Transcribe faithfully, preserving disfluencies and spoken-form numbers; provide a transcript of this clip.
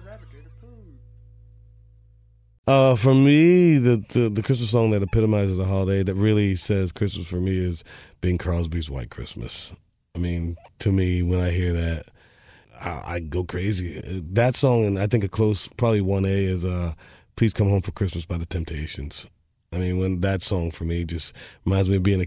Uh, for me, the, the the Christmas song that epitomizes the holiday, that really says Christmas for me, is Bing Crosby's White Christmas. I mean, to me, when I hear that, I, I go crazy. That song, and I think a close, probably one A, is uh, Please Come Home for Christmas by The Temptations. I mean, when that song for me just reminds me of being a